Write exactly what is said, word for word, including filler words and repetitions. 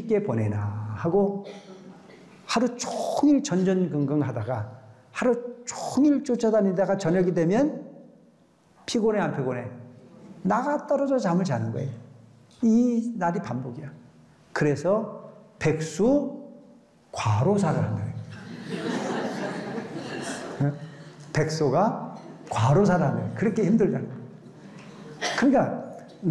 있게 보내나 하고 하루 종일 전전긍긍 하다가 하루 종일 쫓아다니다가 저녁이 되면 피곤해 안 피곤해? 나가 떨어져 잠을 자는 거예요. 이 날이 반복이야. 그래서 백수 과로사를 한다. 백소가 과로사를 한다. 그렇게 힘들다는 거예요. 그러니까